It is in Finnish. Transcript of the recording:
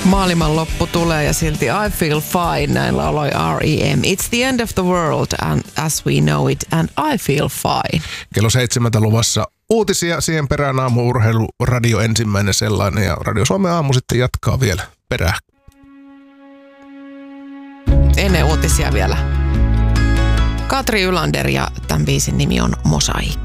Maailman loppu tulee ja silti I feel fine, näin lauloi R.E.M. It's the end of the world and as we know it and I feel fine. Kello 7 luvassa uutisia, siihen perään aamu-urheilu, radio ensimmäinen sellainen ja Radio Suomen aamu sitten jatkaa vielä perään. Ennen uutisia vielä Katri Ylander ja tämän biisin nimi on Mosaikki.